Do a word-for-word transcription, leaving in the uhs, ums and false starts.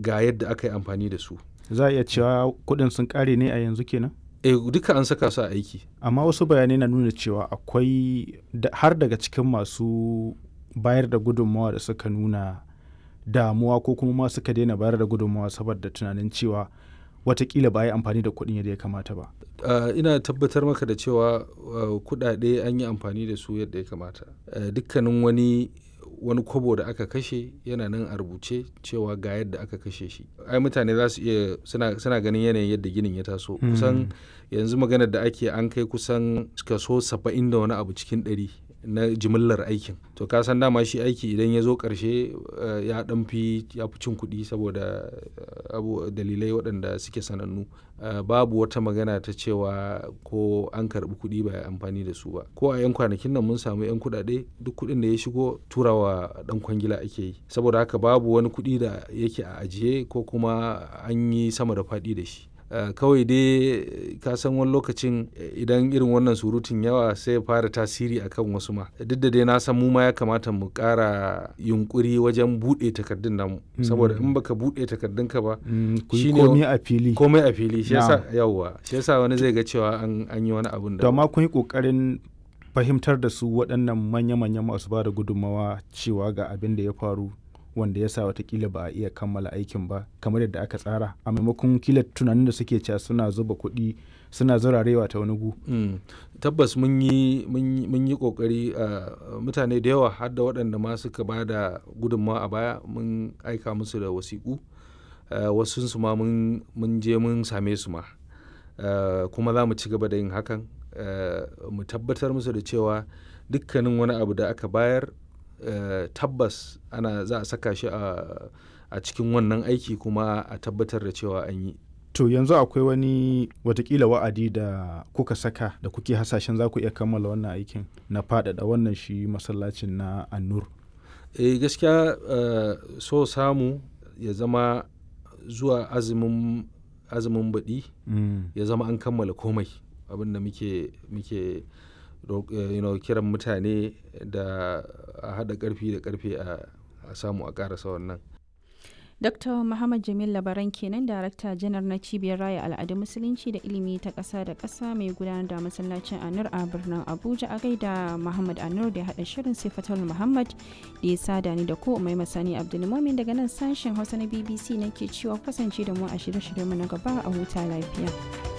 ga yadda aka yi amfani da su. Za a iya cewa kuɗin sun ƙare ne a yanzu kenan? Eh duka an saka su a aiki. Amma wasu bayanai na nuna cewa akwai har daga cikin masu bayar da gudunmawa da suka nuna damuwa ko kuma ma suka daina bayar da gudunmawa saboda tunanin cewa watakila ba a yi amfani da kuɗin yadda ya kamata ba. Uh, ina tabbatar maka da cewa uh, kuɗaɗe an yi amfani da su yadda ya kamata. Uh, dukkanin wani wani kobo da aka kashe yana nan a rubuce cewa ga yadda aka kashe shi. Ai mutane za su iya suna, suna ganin yanayin yadda ginin ya taso. Mm. Kusan yanzu maganar da ake an kai kusan kaso saba'in da wani abu cikin ɗari na jimillar aikin. To ka san dama shi aiki idan ya zo ƙarshe uh, ya ɗan fi ya fi cin kuɗi saboda uh, abu dalilai waɗanda suke sanannu. Uh, babu wata magana ta cewa ko an karɓi kuɗi ba ya amfani da su ba. Ko a 'yan kwanakin nan mun samu 'yan kuɗaɗe duk kuɗin da ya shigo turawa ɗan kwangila ake yi. Saboda haka babu wani kuɗi da yake a ajiye ko kuma an yi sama da faɗi da shi. Uh, kawai dai ka san wani lokacin idan irin wannan surutun yawa sai ya fara tasiri akan wasu ma duk da dai na san mu ma ya kamata mu ƙara yunkuri wajen buɗe takardun namu mm. saboda in baka buɗe takardun ka ba mm. shine komai a fili komai a fili shi yasa yawa shi yasa wani zai ga cewa an an yi wani abun da to amma kun yi kokarin fahimtar da su waɗannan manya-manyan masu ba da gudunmawa cewa ga abin da ya faru wanda ya sa watakila ba a iya kammala aikin ba kamar yadda aka tsara a maimakon kila tunanin da suke cewa suna zuba kuɗi suna zurarewa ta wani gu. Mm. Tabbas mun yi mun yi kokari uh, mutane da yawa har da waɗanda ma suka ba da gudunmawa a baya mun aika musu da wasiƙu uh, wasu su ma mun je mun same su ma uh, kuma za mu ci gaba da yin hakan uh, mu tabbatar musu da cewa dukkanin wani abu da aka bayar Uh, tabbas ana za a saka shi a, a cikin wannan aiki kuma a tabbatar da cewa an yi. To yanzu akwai wani watakila wa'adi da kuka saka da kuke hasashen za ku iya kammala wannan aikin na faɗaɗa wannan shi masallacin na An-Nur? Eh gaskiya uh, so samu ya zama zuwa azumin azumin baɗi mm. ya zama an kammala komai abin da muke muke you know, kiran mutane da a haɗa ƙarfi da ƙarfe a samu a ƙarasa wannan. Dokta Muhammad Jamil Labaran kenan Darakta Janar na Cibiyar Raya Al'adun Musulunci da Ilimi ta ƙasa da ƙasa mai gudanar da masallacin An-Nur a birnin Abuja a gaida Muhammad An-Nur da ya haɗa shirin Sifatul Muhammad da ya sada ni da ko mai masani Abdulmumin daga nan sashen Hausa na B B C nake cewa kasance da mu a shirye-shiryenmu na gaba a huta lafiya.